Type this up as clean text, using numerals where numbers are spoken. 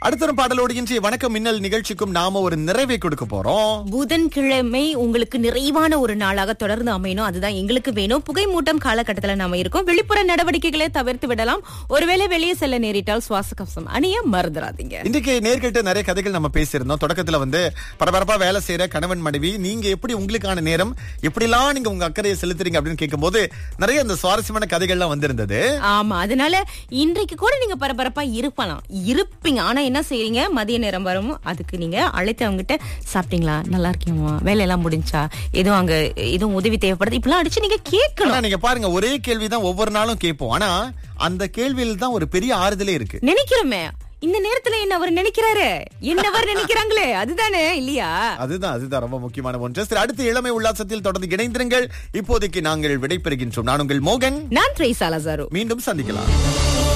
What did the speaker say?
அடுத்த ஒரு பாடலோடு இன்றைய வணக்கம் மின்னல் நிகழ்ச்சிக்கும் நாம ஒரு நிறைவை கொடுக்க போறோம். புதன்கிழமை உங்களுக்கு நிறைவான ஒரு நாளாக தொடர்ந்து அமையணும், அதுதான் எங்களுக்கு வேணும். புகைமூட்டம் காலகட்டத்துல நாம இருக்கோம். வெளிப்புற நடவடிக்கைகளை தவிர்த்து விடலாம். ஒருவேளை வெளியே செல்ல நேரிட்டால் சுவாச கவசம் அணிய மறந்துடாதீங்க. இன்றைக்கு நேர்கிட்ட நிறைய கதைகள் நம்ம பேசியிருந்தோம். தொடக்கத்துல பரபரப்பா வேலை செய்யற கணவன் மனைவி, நீங்க எப்படி உங்களுக்கான நேரம் எப்படிலாம் நீங்க உங்க அக்கறையை செலுத்துறீங்க அப்படின்னு கேட்கும்போது நிறைய அந்த சுவாரஸ்யமான கதைகள்லாம் வந்திருந்தது. ஆமா, அதனால இன்றைக்கு கூட நீங்க பரபரப்பா இருப்பீங்க. ஆனா என்ன செய்றீங்க, மதிய நேரம் வரும், அதுக்கு நீங்க அழைத்து அவங்ககிட்ட சாப்பிட்டீங்களா, நல்லா இருக்கீங்களா, வேலையெல்லாம் முடிஞ்சா, எதுவும் உதவி தேவைப்படுது, இப்பெல்லாம் அடிச்சு நீங்க கேட்கணும். நீங்க பாருங்க, ஒரே கேள்விதான் ஒவ்வொரு நாளும் கேட்போம். ஆனா அந்த கேள்வியில் தான் ஒரு பெரிய ஆறுதலே இருக்கு. நினைக்கிறோமே இந்த நேரத்துல என்ன அவர் நினைக்கிறாரு, என்னவர் நினைக்கிறாங்களே, அதுதானே இல்லையா? அதுதான் ரொம்ப முக்கியமான ஒன்று. சரி, அடுத்த இளமை உல்லாசத்தில் தொடர்ந்து இணைந்திருங்கள். இப்போதைக்கு நாங்கள் விடைபெறுகின்றோம். நான் உங்கள் மோகன், நான் ட்ரேசா லசாரோ. மீண்டும் சந்திக்கலாம்.